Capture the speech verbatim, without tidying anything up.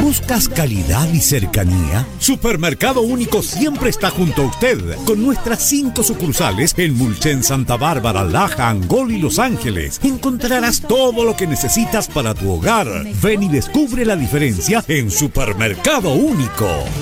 ¿Buscas calidad y cercanía? Supermercado Único siempre está junto a usted, con nuestras cinco sucursales en Mulchen, Santa Bárbara, Laja, Angol y Los Ángeles. Encontrarás todo lo que necesitas para tu hogar. Ven y descubre la diferencia en Supermercado Único.